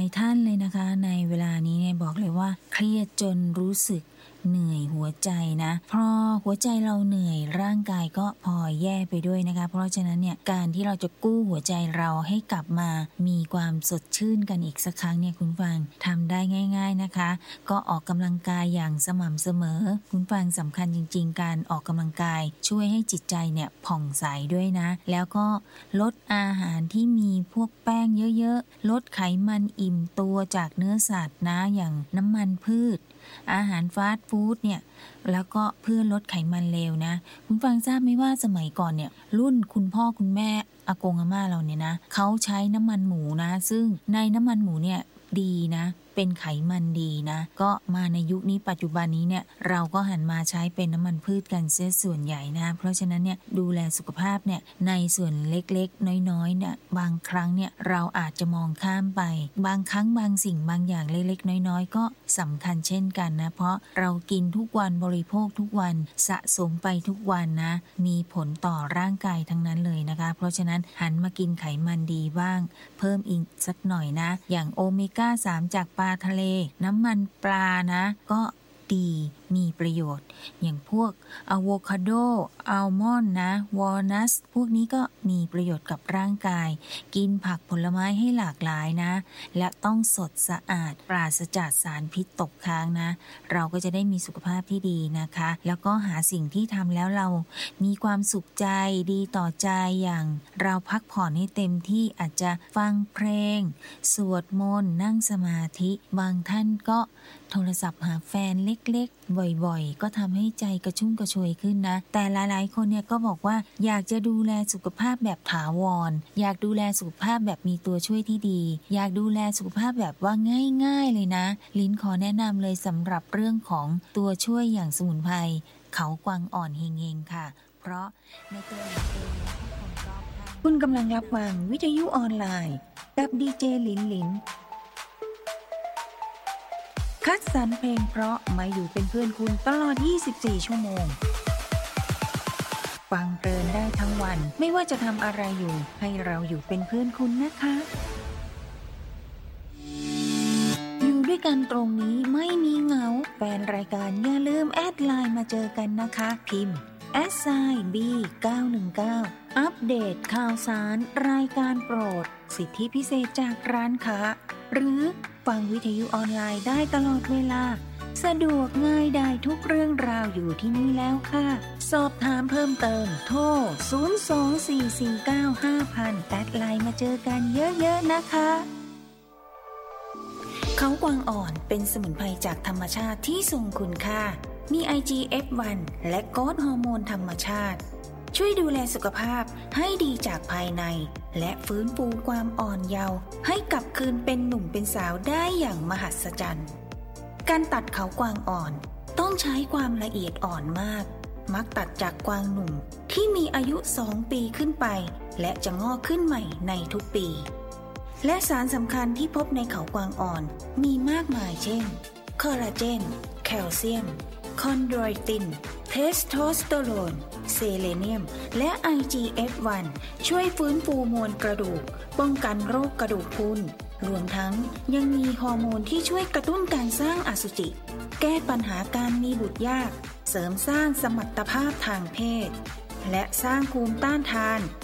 ายท่านเลยนะคะในเวลานี้เนี่ยบอกเลยว่าเครียดจนรู้สึกเหนื่อยหัวใจนะพอหัวใจเราเหนื่อยร่างกายก็พอแย่ไปด้วยนะคะเพราะฉะนั้นเนี่ยการที่เราจะกู้หัวใจเราให้กลับมามีความสดชื่นกันอีกสักครั้งเนี่ยคุณฟังทำได้ง่ายๆนะคะก็ออกกำลังกายอย่างสม่ำเสมอคุณฟังสำคัญจริงๆการออกกำลังกายช่วยให้จิตใจเนี่ยผ่องใสด้วยนะแล้วก็ลดอาหารที่มีพวกแป้งเยอะๆลดไขมันอิ่มตัวจากเนื้อสัตว์นะอย่างน้ำมันพืชอาหารฟาสต์ฟู้ดเนี่ยแล้วก็เพื่อลดไขมันเลวนะคุณฟังทราบไหมว่าสมัยก่อนเนี่ยรุ่นคุณพ่อคุณแม่อากงอาม่าเราเนี่ยนะเขาใช้น้ำมันหมูนะซึ่งในน้ำมันหมูเนี่ยดีนะเป็นไขมันดีนะก็มาในยุคนี้ปัจจุบันนี้เนี่ยเราก็หันมาใช้เป็นน้ำมันพืชกันเสียส่วนใหญ่นะเพราะฉะนั้นเนี่ยดูแลสุขภาพเนี่ยในส่วนเล็กๆน้อยๆเนี่ยบางครั้งเนี่ยเราอาจจะมองข้ามไปบางครั้งบางสิ่งบางอย่างเล็กๆน้อยๆก็สำคัญเช่นกันนะเพราะเรากินทุกวันบริโภคทุกวันสะสมไปทุกวันนะมีผลต่อร่างกายทั้งนั้นเลยนะคะเพราะฉะนั้นหันมากินไขมันดีบ้างเพิ่มอีกสักหน่อยนะอย่างโอเมก้า 3จากปลาทะเลน้ำมันปลานะก็ดีมีประโยชน์อย่างพวกอะโวคาโดอัลมอนด์นะวอลนัทพวกนี้ก็มีประโยชน์กับร่างกายกินผักผลไม้ให้หลากหลายนะและต้องสดสะอาดปราศจากสารพิษตกค้างนะเราก็จะได้มีสุขภาพที่ดีนะคะแล้วก็หาสิ่งที่ทำแล้วเรามีความสุขใจดีต่อใจอย่างเราพักผ่อนให้เต็มที่อาจจะฟังเพลงสวดมนต์นั่งสมาธิบางท่านก็โทรศัพท์หาแฟนเล็กๆบ่อยๆก็ทำให้ใจกระชุ่มกระชวยขึ้นนะแต่หลายๆคนเนี่ยก็บอกว่าอยากจะดูแลสุขภาพแบบถาวรอยากดูแลสุขภาพแบบมีตัวช่วยที่ดีอยากดูแลสุขภาพแบบว่าง่ายๆเลยนะลิ้นขอแนะนำเลยสำหรับเรื่องของตัวช่วยอย่างสมุนไพรเขากวางอ่อนเฮงๆค่ะเพราะในตัวเองคุณกำลังรับฟังวิทยุออนไลน์กับดีเจลินคัดสรรเพลงเพราะมาอยู่เป็นเพื่อนคุณตลอด24ชั่วโมงฟังเพลินได้ทั้งวันไม่ว่าจะทำอะไรอยู่ให้เราอยู่เป็นเพื่อนคุณนะคะอยู่ด้วยกันตรงนี้ไม่มีเหงาแฟนรายการอย่าลืมแอดไลน์มาเจอกันนะคะพิมพ์@b919อัปเดตข่าวสารรายการโปรดสิทธิพิเศษจากร้านค้าหรือฟังวิทยุออนไลน์ได้ตลอดเวลาสะดวกง่ายได้ทุกเรื่องราวอยู่ที่นี่แล้วค่ะสอบถามเพิ่มเติมโทร024495000แอดไลน์มาเจอกันเยอะๆนะคะเขากวางอ่อนเป็นสมุนไพรจากธรรมชาติที่ทรงคุณค่ามี IGF-1 และโกรทฮอร์โมนธรรมชาติช่วยดูแลสุขภาพให้ดีจากภายในและฟื้นฟูความอ่อนเยาว์ให้กลับคืนเป็นหนุ่มเป็นสาวได้อย่างมหัศจรรย์การตัดเขากวางอ่อนต้องใช้ความละเอียดอ่อนมากมักตัดจากกวางหนุ่มที่มีอายุ2 ปีขึ้นไปและจะงอกขึ้นใหม่ในทุกปีและสารสำคัญที่พบในเขากวางอ่อนมีมากมายเช่นคอลลาเจนแคลเซียมคอนโดรอยตินเทสโทสเตอโรนเซเลเนียมและ IGF-1 ช่วยฟื้นฟูมวลกระดูกป้องกันโรคกระดูกพรุนรวมทั้งยังมีฮอร์โมนที่ช่วยกระตุ้นการสร้างอสุจิแก้ปัญหาการมีบุตรยากเสริมสร้างสมรรถภาพทางเพศและสร้างภูมิต้านทาน